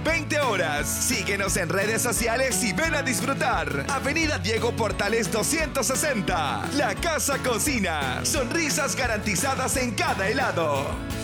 20 horas. Síguenos en redes sociales y ven a disfrutar. Avenida Diego Portales 260. La Casa Cocina. Sonrisas garantizadas en cada helado.